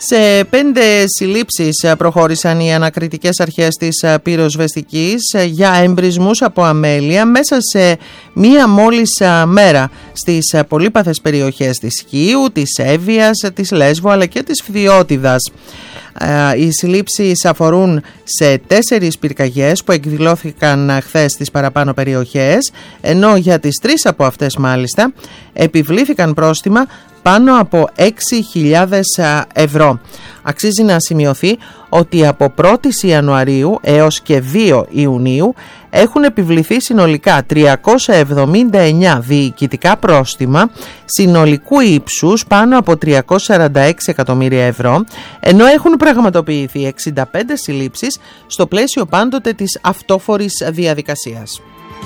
Σε 5 συλλήψεις προχώρησαν οι ανακριτικές αρχές της πυροσβεστικής για εμπρισμούς από αμέλεια μέσα σε μία μόλις μέρα στις πολύπαθες περιοχές της Χίου, της Εύβοιας, της Λέσβου αλλά και της Φθιώτιδας. Οι συλλήψεις αφορούν σε 4 πυρκαγιές που εκδηλώθηκαν χθες στις παραπάνω περιοχές, ενώ για τις 3 από αυτές μάλιστα επιβλήθηκαν πρόστιμα πάνω από 6.000 ευρώ. Αξίζει να σημειωθεί ότι από 1η Ιανουαρίου έως και 2 Ιουνίου έχουν επιβληθεί συνολικά 379 διοικητικά πρόστιμα συνολικού ύψους πάνω από 346 εκατομμύρια ευρώ, ενώ έχουν πραγματοποιηθεί 65 συλλήψεις στο πλαίσιο πάντοτε της αυτόφορης διαδικασίας.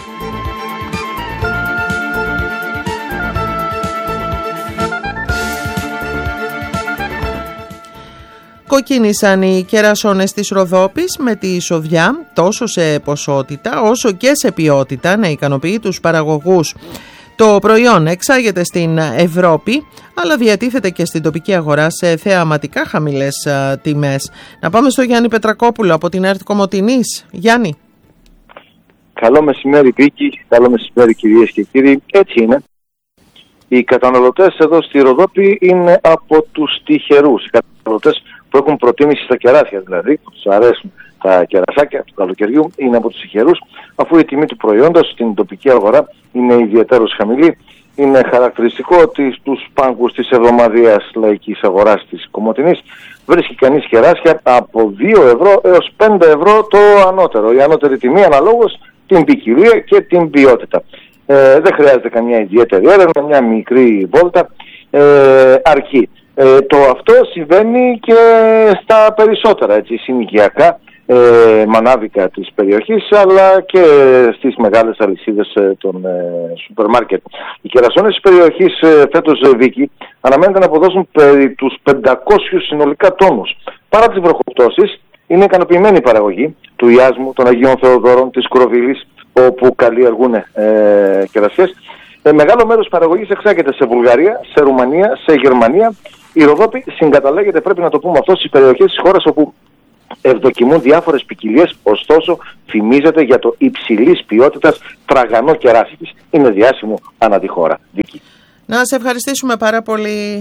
Κοκκίνησαν οι κερασόνες της Ροδόπης με τη εισοδιά τόσο σε ποσότητα όσο και σε ποιότητα να ικανοποιεί τους παραγωγούς. Το προϊόν εξάγεται στην Ευρώπη αλλά διατίθεται και στην τοπική αγορά σε θεαματικά χαμηλές τιμές. Να πάμε στο Γιάννη Πετρακόπουλο από την ΕΡΤ Κομοτηνής. Γιάννη. Καλό μεσημέρι Βίκη, καλό μεσημέρι κυρίες και κύριοι. Έτσι είναι. Οι καταναλωτές εδώ στη Ροδόπη είναι από τους τυχερούς. Οι καταναλωτές που έχουν προτίμηση στα κεράσια, δηλαδή που τους αρέσουν τα κερασάκια του καλοκαιριού, είναι από τους τυχερούς, αφού η τιμή του προϊόντος στην τοπική αγορά είναι ιδιαίτερως χαμηλή. Είναι χαρακτηριστικό ότι στους πάγκους της εβδομαδιαίας λαϊκής αγοράς της Κομοτηνής βρίσκει κανείς κεράσια από 2 ευρώ έως 5 ευρώ το ανώτερο. Η ανώτερη τιμή αναλόγως την ποικιλία και την ποιότητα. Δεν χρειάζεται καμιά ιδιαίτερη έρευνα, μια μικρή βόλτα αρκεί. Το αυτό συμβαίνει και στα περισσότερα συνοικιακά μανάβικα της περιοχής, αλλά και στις μεγάλες αλυσίδες των σούπερ μάρκετ. Οι κερασόνες της περιοχής φέτος, Βίκη, αναμένεται να αποδώσουν περί τους 500 συνολικά τόνους. Παρά τις βροχοπτώσεις, είναι ικανοποιημένη η παραγωγή του Ιάσμου, των Αγίων Θεοδόρων, της Κροβίλης, όπου καλλιεργούν κερασιές. Μεγάλο μέρος της παραγωγής εξάγεται σε Βουλγαρία, σε Ρουμανία, σε Γερμανία. Η Ροδόπη συγκαταλέγεται, πρέπει να το πούμε αυτό, στις περιοχές της χώρας όπου ευδοκιμούν διάφορες ποικιλίες, ωστόσο φημίζεται για το υψηλής ποιότητας τραγανό κεράσι της. Είναι διάσημο ανά τη χώρα. Δίκη. Να σε ευχαριστήσουμε πάρα πολύ.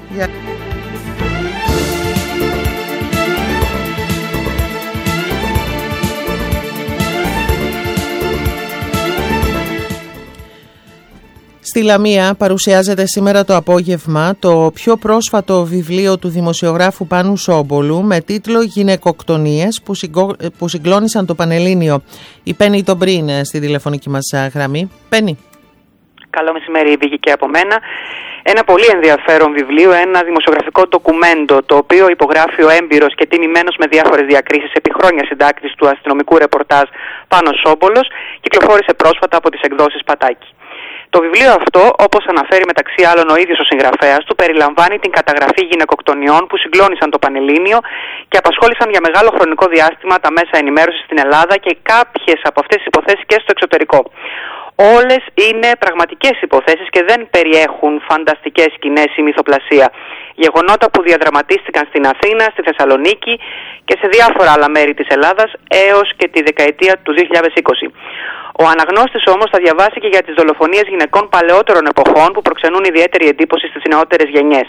Στη Λαμία παρουσιάζεται σήμερα το απόγευμα το πιο πρόσφατο βιβλίο του δημοσιογράφου Πάνου Σόμπολου με τίτλο «Γυναικοκτονίες» που συγκλώνησαν το Πανελλήνιο. Η Πέννη Τομπρή είναι στη τηλεφωνική μας γραμμή. Πέννη. Καλό μεσημέρι, Βίκη, και από μένα. Ένα πολύ ενδιαφέρον βιβλίο, ένα δημοσιογραφικό ντοκουμέντο, το οποίο υπογράφει ο έμπειρος και τιμημένος με διάφορες διακρίσεις επί χρόνια συντάκτης του αστυνομικού ρεπορτάζ Πάνος Σόμπολος, κυκλοφόρησε πρόσφατα από τις εκδόσεις Πατάκη. Το βιβλίο αυτό, όπως αναφέρει μεταξύ άλλων ο ίδιος ο συγγραφέας του, περιλαμβάνει την καταγραφή γυναικοκτονιών που συγκλώνησαν το Πανελλήνιο και απασχόλησαν για μεγάλο χρονικό διάστημα τα μέσα ενημέρωσης στην Ελλάδα και κάποιες από αυτές τις υποθέσεις και στο εξωτερικό. Όλες είναι πραγματικές υποθέσεις και δεν περιέχουν φανταστικές σκηνές ή μυθοπλασία. Γεγονότα που διαδραματίστηκαν στην Αθήνα, στη Θεσσαλονίκη και σε διάφορα άλλα μέρη της Ελλάδας έως και τη δεκαετία του 2020. Ο αναγνώστης όμως θα διαβάσει και για τις δολοφονίες γυναικών παλαιότερων εποχών που προξενούν ιδιαίτερη εντύπωση στις νεότερες γενιές.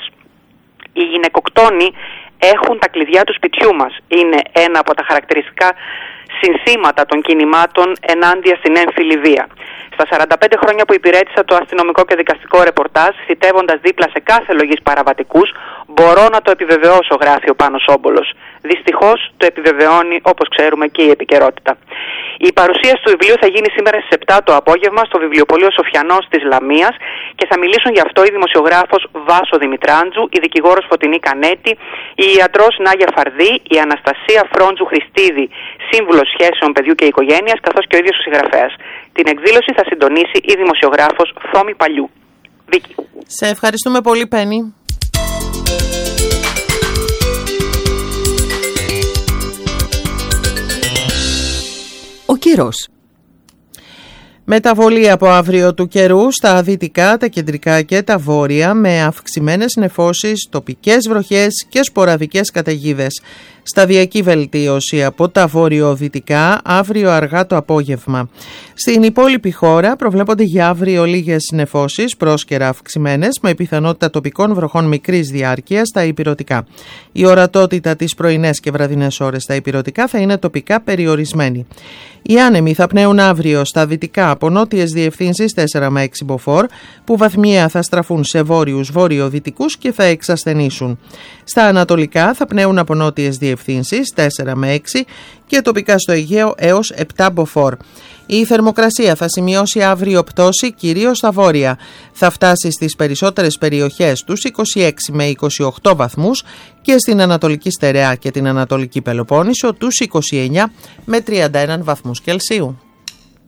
Οι γυναικοκτόνοι έχουν τα κλειδιά του σπιτιού μας. Είναι ένα από τα χαρακτηριστικά συνθήματα των κινημάτων ενάντια στην έμφυλη βία. Στα 45 χρόνια που υπηρέτησα το αστυνομικό και δικαστικό ρεπορτάζ, θητεύοντας δίπλα σε κάθε λογής παραβατικούς, μπορώ να το επιβεβαιώσω, γράφει ο Πάνος Σόμπολος. Δυστυχώς το επιβεβαιώνει, όπως ξέρουμε, και η επικαιρότητα. Η παρουσίαση του βιβλίου θα γίνει σήμερα στις 7 το απόγευμα στο βιβλιοπωλείο Σοφιανός της Λαμίας και θα μιλήσουν γι' αυτό η δημοσιογράφος Βάσο Δημητράντζου, η δικηγόρος Φωτεινή Κανέτη, η ιατρός Νάγια Φαρδί, η Αναστασία Φρόντζου Χριστίδη, σύμβουλος σχέσεων παιδιού και οικογένειας, καθώς και ο ίδιος ο συγγραφέας. Την εκδήλωση θα συντονίσει η δημοσιογράφος Θόμη Παλιού. Βίκη. Σε ευχαριστούμε πολύ, Πέννη. Ο καιρός. Μεταβολή από αύριο του καιρού στα δυτικά, τα κεντρικά και τα βόρεια με αυξημένες νεφώσεις, τοπικές βροχές και σποραδικές καταιγίδες. Σταδιακή βελτίωση από τα βορειοδυτικά αύριο αργά το απόγευμα. Στην υπόλοιπη χώρα προβλέπονται για αύριο λίγες νεφώσεις, πρόσκαιρα αυξημένες, με πιθανότητα τοπικών βροχών μικρής διάρκειας στα ηπειρωτικά. Η ορατότητα τις πρωινές και βραδινές ώρες στα ηπειρωτικά θα είναι τοπικά περιορισμένη. Οι άνεμοι θα πνέουν αύριο στα δυτικά από νότιες διευθύνσεις 4 με 6 μποφόρ, που βαθμιαία θα στραφούν σε βόρειους βορειοδυτικούς και θα εξασθενήσουν. Στα ανατολικά θα πνέουν από νότιες διευθύνσεις 4 με 6 και τοπικά στο Αιγαίο έως 7 μποφόρ. Η θερμοκρασία θα σημειώσει αύριο πτώση κυρίως στα βόρεια. Θα φτάσει στις περισσότερες περιοχές τους 26 με 28 βαθμούς και στην Ανατολική Στερεά και την Ανατολική Πελοπόννησο τους 29 με 31 βαθμούς Κελσίου.